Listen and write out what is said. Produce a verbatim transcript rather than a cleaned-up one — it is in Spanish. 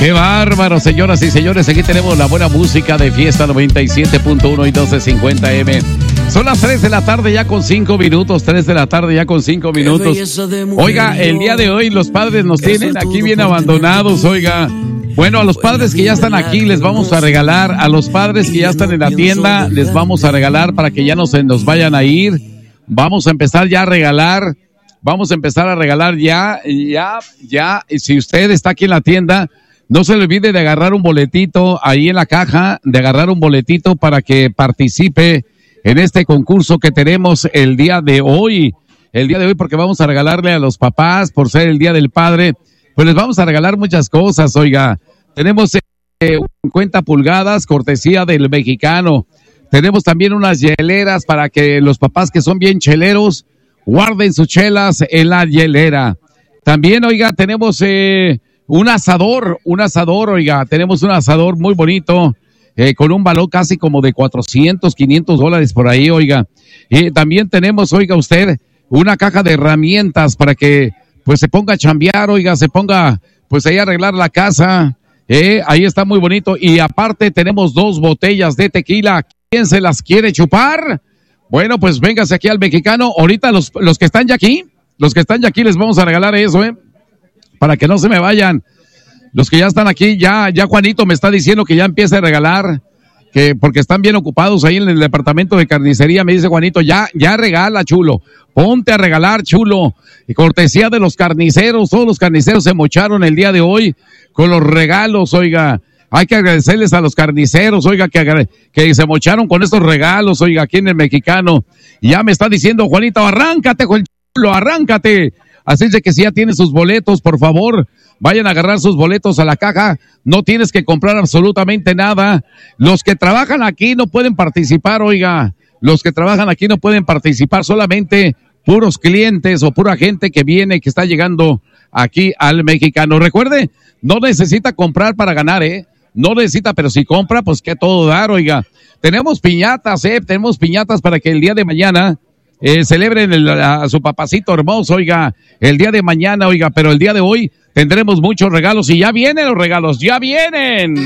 ¡Qué bárbaro, señoras y señores! Aquí tenemos la buena música de Fiesta noventa y siete punto uno y doce cincuenta eme. Son las tres de la tarde ya con cinco minutos, tres de la tarde ya con cinco minutos. Oiga, el día de hoy los padres nos tienen aquí bien abandonados, oiga. Bueno, a los padres que ya están aquí les vamos a regalar, a los padres que ya están en la tienda les vamos a regalar para que ya no se nos vayan a ir. Vamos a empezar ya a regalar, vamos a empezar a regalar ya, ya, ya. Si usted está aquí en la tienda, no se le olvide de agarrar un boletito ahí en la caja, de agarrar un boletito para que participe en este concurso que tenemos el día de hoy. El día de hoy porque vamos a regalarle a los papás, por ser el Día del Padre, pues les vamos a regalar muchas cosas, oiga. Tenemos eh, cincuenta pulgadas, cortesía del Mexicano. Tenemos también unas hieleras para que los papás que son bien cheleros guarden sus chelas en la hielera. También, oiga, tenemos eh, un asador, un asador, oiga, tenemos un asador muy bonito, eh, con un valor casi como de cuatrocientos, quinientos dólares por ahí, oiga. Y también tenemos, oiga usted, una caja de herramientas para que pues se ponga a chambear, oiga, se ponga pues ahí a arreglar la casa, eh, ahí está muy bonito. Y aparte tenemos dos botellas de tequila. ¿Quién se las quiere chupar? Bueno, pues véngase aquí al Mexicano. Ahorita los, los que están ya aquí, los que están ya aquí les vamos a regalar eso, eh, para que no se me vayan. Los que ya están aquí, ya, ya Juanito me está diciendo que ya empiece a regalar, que porque están bien ocupados ahí en el departamento de carnicería. Me dice Juanito, ya, ya regala, chulo, ponte a regalar, chulo. Y cortesía de los carniceros, todos los carniceros se mocharon el día de hoy con los regalos, oiga. Hay que agradecerles a los carniceros, oiga, que, que se mocharon con estos regalos, oiga, aquí en el Mexicano. Y ya me está diciendo Juanito, arráncate, Juan chulo, arráncate. Así es de que si ya tienen sus boletos, por favor, vayan a agarrar sus boletos a la caja. No tienes que comprar absolutamente nada. Los que trabajan aquí no pueden participar, oiga. Los que trabajan aquí no pueden participar, solamente puros clientes o pura gente que viene, que está llegando aquí al Mexicano. Recuerde, no necesita comprar para ganar, ¿eh? No necesita, pero si compra, pues que todo dar, oiga. Tenemos piñatas, ¿eh? Tenemos piñatas para que el día de mañana Eh, celebren el, a, a su papacito hermoso, oiga, el día de mañana, oiga, pero el día de hoy tendremos muchos regalos y ya vienen los regalos, ya vienen.